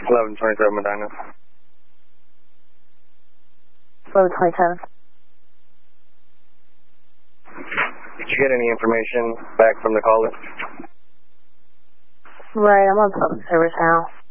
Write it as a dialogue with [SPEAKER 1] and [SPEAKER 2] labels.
[SPEAKER 1] 1127 Medina.
[SPEAKER 2] 1127.
[SPEAKER 1] Did you get any information back from the caller?
[SPEAKER 2] Right, I'm on public service now.